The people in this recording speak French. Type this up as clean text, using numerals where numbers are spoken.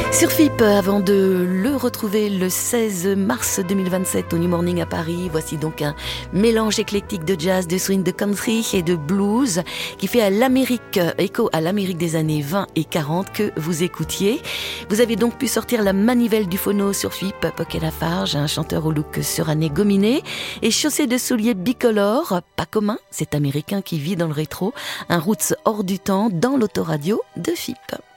Sur FIP, avant de le retrouver le 16 mars 2027 au New Morning à Paris, voici donc un mélange éclectique de jazz, de swing, de country et de blues qui fait écho à l'Amérique des années 20 et 40 que vous écoutiez. Vous avez donc pu sortir la manivelle du phono sur FIP, Pocket Lafarge, un chanteur au look suranné gominé et chaussé de souliers bicolores, pas commun, cet américain qui vit dans le rétro, un roots hors du temps dans l'autoradio de FIP.